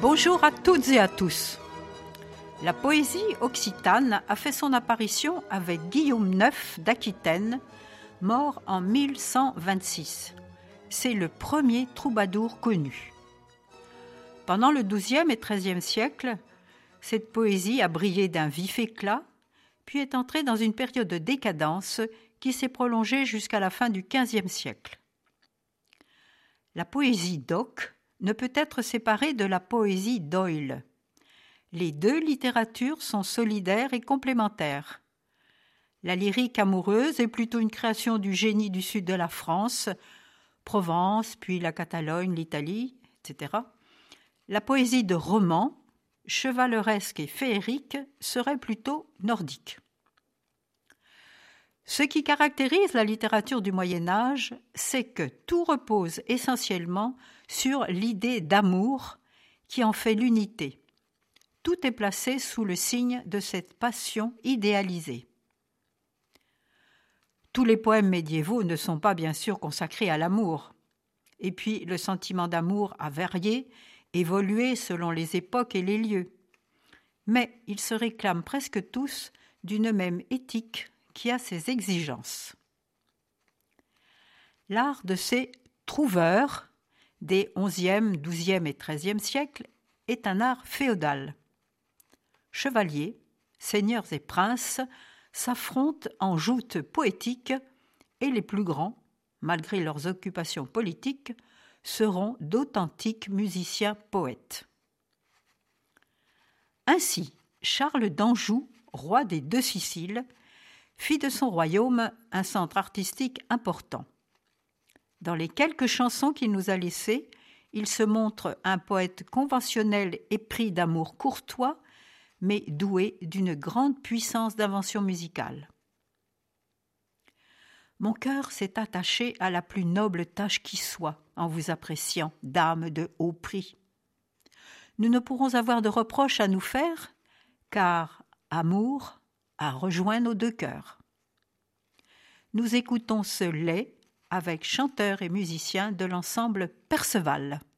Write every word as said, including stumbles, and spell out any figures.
Bonjour à toutes et à tous. La poésie occitane a fait son apparition avec Guillaume neuf d'Aquitaine, mort en mille cent vingt-six. C'est le premier troubadour connu. Pendant le douzième et treizième siècle, cette poésie a brillé d'un vif éclat, puis est entrée dans une période de décadence qui s'est prolongée jusqu'à la fin du quinzième siècle. La poésie d'Oc ne peut être séparée de la poésie d'Oïl. Les deux littératures sont solidaires et complémentaires. La lyrique amoureuse est plutôt une création du génie du sud de la France, Provence, puis la Catalogne, l'Italie, et cetera. La poésie de roman, chevaleresque et féerique, serait plutôt nordique. Ce qui caractérise la littérature du Moyen Âge, c'est que tout repose essentiellement sur l'idée d'amour qui en fait l'unité. Tout est placé sous le signe de cette passion idéalisée. Tous les poèmes médiévaux ne sont pas bien sûr consacrés à l'amour. Et puis le sentiment d'amour a varié, évolué selon les époques et les lieux. Mais ils se réclament presque tous d'une même éthique qui a ses exigences. L'art de ces trouveurs des onzième, douzième et treizième siècles est un art féodal. Chevaliers, seigneurs et princes s'affrontent en joutes poétiques et les plus grands, malgré leurs occupations politiques, seront d'authentiques musiciens poètes. Ainsi, Charles d'Anjou, roi des deux Siciles, fit de son royaume un centre artistique important. Dans les quelques chansons qu'il nous a laissées, il se montre un poète conventionnel épris d'amour courtois, mais doué d'une grande puissance d'invention musicale. Mon cœur s'est attaché à la plus noble tâche qui soit, en vous appréciant, dame de haut prix. Nous ne pourrons avoir de reproches à nous faire, car amour a rejoint nos deux cœurs. Nous écoutons ce lait avec chanteurs et musiciens de l'ensemble Perceval.